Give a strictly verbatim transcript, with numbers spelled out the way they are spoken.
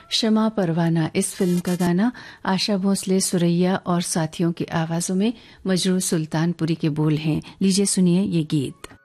शमा परवाना इस फिल्म का गाना आशा भोसले, सुरैया और साथियों की आवाजों में मजरूर सुल्तानपुरी के बोल हैं। लीजिए सुनिए ये गीत।